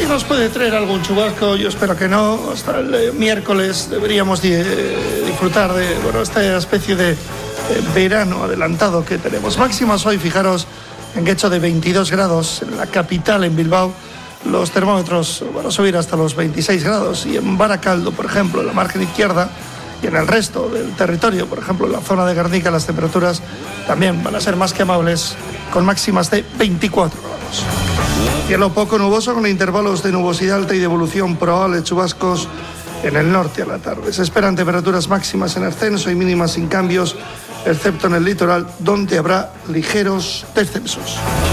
nos puede traer algún chubasco, yo espero que no. Hasta el miércoles deberíamos disfrutar de esta especie de verano adelantado que tenemos. Máximas hoy, fijaros, en Guecho de 22 grados, en la capital, en Bilbao. Los termómetros van a subir hasta los 26 grados y en Baracaldo, por ejemplo, en la margen izquierda, y en el resto del territorio, por ejemplo, en la zona de Guernica, las temperaturas también van a ser más que amables, con máximas de 24 grados. Cielo poco nuboso con intervalos de nubosidad alta y de evolución, probables chubascos en el norte a la tarde. Se esperan temperaturas máximas en ascenso y mínimas sin cambios, excepto en el litoral, donde habrá ligeros descensos.